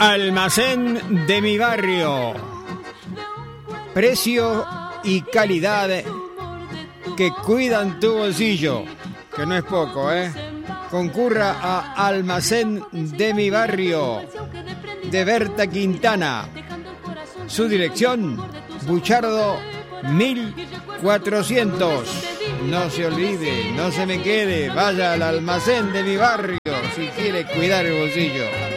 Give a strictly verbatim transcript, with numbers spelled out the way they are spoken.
Almacén de mi barrio. Precio y calidad que cuidan tu bolsillo, que no es poco, ¿eh? Concurra a Almacén de mi barrio, de Berta Quintana. Su dirección, Buchardo mil cuatrocientos. No se olvide, no se me quede, vaya al Almacén de mi barrio si quiere cuidar el bolsillo.